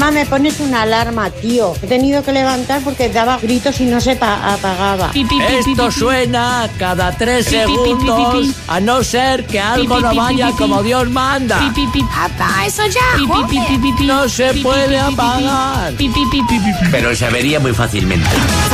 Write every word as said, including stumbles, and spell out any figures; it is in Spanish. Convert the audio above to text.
Mamá, me pones una alarma, tío. He tenido que levantar porque daba gritos y no se pa- apagaba. Esto suena cada tres segundos, a no ser que algo no vaya como Dios manda. Apaga eso ya, joder. No se puede apagar. Pero se avería muy fácilmente.